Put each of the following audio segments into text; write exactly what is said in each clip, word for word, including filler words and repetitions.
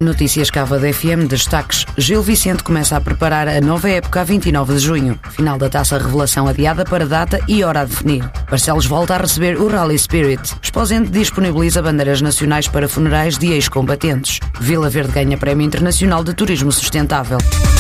Notícias Cávado F M, destaques. Gil Vicente começa a preparar a nova época a vinte e nove de junho. Final da Taça Revelação adiada para data e hora a definir. Barcelos volta a receber o Rally Spirit. Esposende disponibiliza bandeiras nacionais para funerais de ex-combatentes. Vila Verde ganha Prémio Internacional de Turismo Sustentável.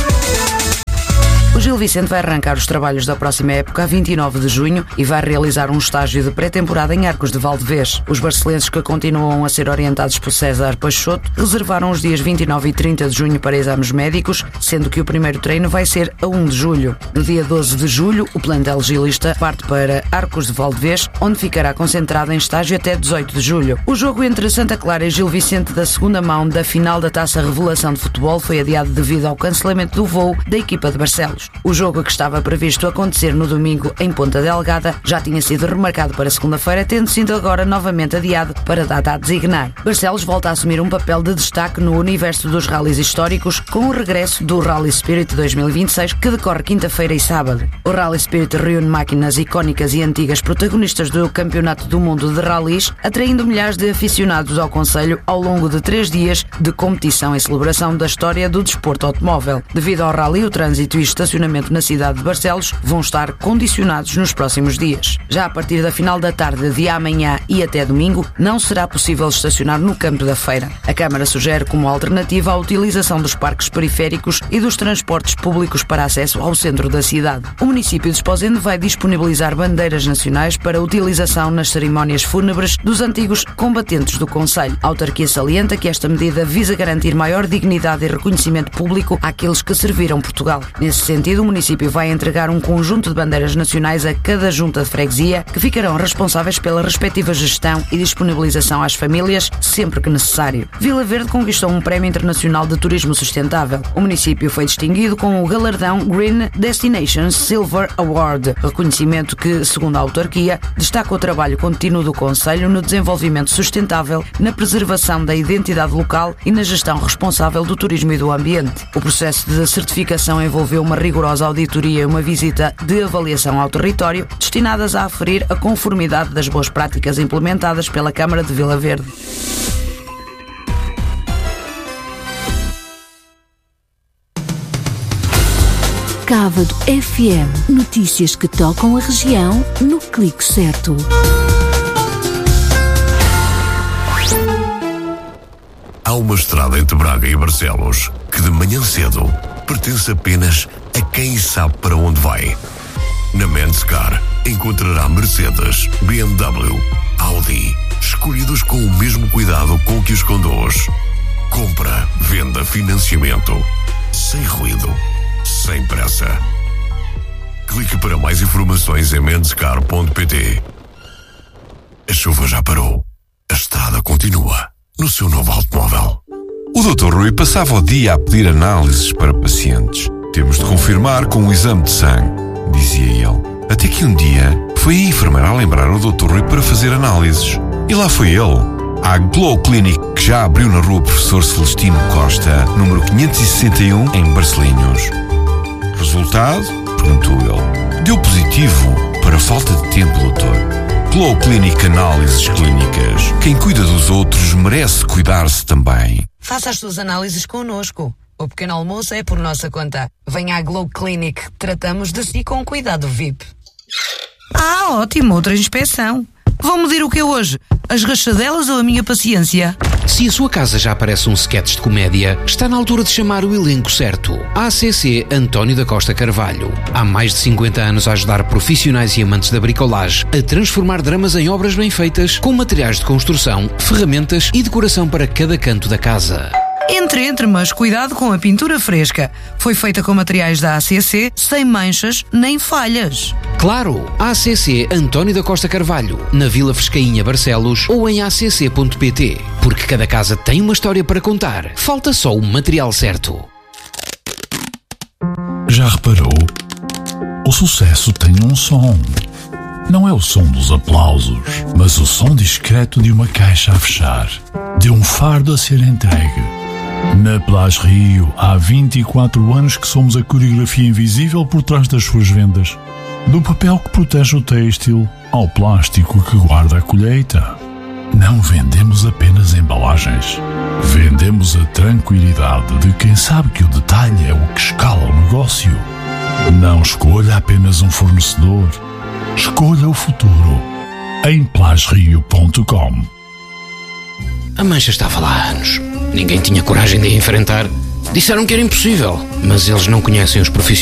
O Gil Vicente vai arrancar os trabalhos da próxima época a vinte e nove de junho e vai realizar um estágio de pré-temporada em Arcos de Valdevez. Os barcelenses, que continuam a ser orientados por César Peixoto, reservaram os dias vinte e nove e trinta de junho para exames médicos, sendo que o primeiro treino vai ser a um de julho. No dia doze de julho, o plantel gilista parte para Arcos de Valdevez, onde ficará concentrado em estágio até dezoito de julho. O jogo entre Santa Clara e Gil Vicente da segunda mão da final da Taça Revelação de Futebol foi adiado devido ao cancelamento do voo da equipa de Barcelos. O jogo que estava previsto acontecer no domingo em Ponta Delgada já tinha sido remarcado para segunda-feira, tendo sido agora novamente adiado para a data a designar. Barcelos volta a assumir um papel de destaque no universo dos rallies históricos com o regresso do Rally Spirit dois mil e vinte e seis, que decorre quinta-feira e sábado. O Rally Spirit reúne máquinas icónicas e antigas protagonistas do Campeonato do Mundo de Rallys, atraindo milhares de aficionados ao concelho ao longo de três dias de competição em celebração da história do desporto automóvel. Devido ao rally, o trânsito e estacionamento na cidade de Barcelos vão estar condicionados nos próximos dias. Já a partir da final da tarde de amanhã e até domingo, não será possível estacionar no campo da feira. A Câmara sugere como alternativa a utilização dos parques periféricos e dos transportes públicos para acesso ao centro da cidade. O município de Esposende vai disponibilizar bandeiras nacionais para utilização nas cerimónias fúnebres dos antigos combatentes do concelho. A autarquia salienta que esta medida visa garantir maior dignidade e reconhecimento público àqueles que serviram Portugal. Nesse sentido, o município vai entregar um conjunto de bandeiras nacionais a cada junta de freguesia, que ficarão responsáveis pela respectiva gestão e disponibilização às famílias sempre que necessário. Vila Verde conquistou um Prémio Internacional de Turismo Sustentável. O município foi distinguido com o galardão Green Destinations Silver Award, reconhecimento que, segundo a autarquia, destaca o trabalho contínuo do concelho no desenvolvimento sustentável, na preservação da identidade local e na gestão responsável do turismo e do ambiente. O processo de certificação envolveu uma rigorosa auditoria e uma visita de avaliação ao território, destinadas a aferir a conformidade das boas práticas implementadas pela Câmara de Vila Verde. Cávado F M. Notícias que tocam a região no clique certo. Há uma estrada entre Braga e Barcelos que de manhã cedo pertence apenas a quem sabe para onde vai. Na Menscar encontrará Mercedes, B M W, Audi, escolhidos com o mesmo cuidado com que os conduz. Compra, venda, financiamento, sem ruído, sem pressa. Clique para mais informações em menscar ponto pt. A chuva já parou. A estrada continua no seu novo automóvel. O doutor Rui passava o dia a pedir análises para pacientes. Temos de confirmar com um exame de sangue, dizia ele. Até que um dia foi a enfermeira a lembrar o doutor Rui para fazer análises. E lá foi ele. A Glow Clinic, que já abriu na rua Professor Celestino Costa, número quinhentos e sessenta e um, em Barcelinhos. Resultado? Perguntou ele. Deu positivo para falta de tempo, doutor. Glow Clinic Análises Clínicas. Quem cuida dos outros merece cuidar-se também. Faça as suas análises connosco. O pequeno almoço é por nossa conta. Venha à Glow Clinic. Tratamos de si com cuidado V I P. Ah, ótimo. Outra inspeção. Vão medir o que é hoje? As rachadelas ou a minha paciência? Se a sua casa já parece um sketch de comédia, está na altura de chamar o elenco certo. A C C António da Costa Carvalho. Há mais de cinquenta anos a ajudar profissionais e amantes da bricolagem a transformar dramas em obras bem feitas, com materiais de construção, ferramentas e decoração para cada canto da casa. Entre, entre, mas cuidado com a pintura fresca. Foi feita com materiais da A C C, sem manchas nem falhas. Claro, A C C António da Costa Carvalho, na Vila Frescainha, Barcelos, ou em a c c ponto p t. Porque cada casa tem uma história para contar. Falta só o material certo. Já reparou? O sucesso tem um som. Não é o som dos aplausos, mas o som discreto de uma caixa a fechar, de um fardo a ser entregue. Na Plage Rio, há vinte e quatro anos que somos a coreografia invisível por trás das suas vendas. Do papel que protege o têxtil ao plástico que guarda a colheita. Não vendemos apenas embalagens. Vendemos a tranquilidade de quem sabe que o detalhe é o que escala o negócio. Não escolha apenas um fornecedor. Escolha o futuro em plasrio ponto com. A mancha estava lá há anos. Ninguém tinha coragem de a enfrentar. Disseram que era impossível, mas eles não conhecem os profissionais